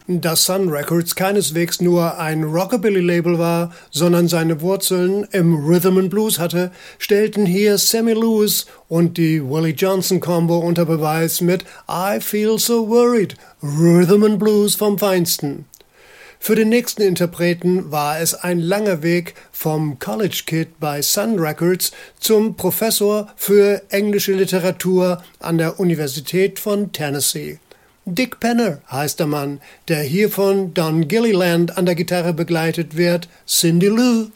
Dass Sun Records keineswegs nur ein Rockabilly-Label war, sondern seine Wurzeln im Rhythm and Blues hatte, stellten hier Sammy Lewis und die Willie Johnson Combo unter Beweis mit I Feel So Worried, Rhythm and Blues vom Feinsten. Für den nächsten Interpreten war es ein langer Weg vom College Kid bei Sun Records zum Professor für englische Literatur an der Universität von Tennessee. Dick Penner heißt der Mann, der hier von Don Gilliland an der Gitarre begleitet wird, Cindy Lou.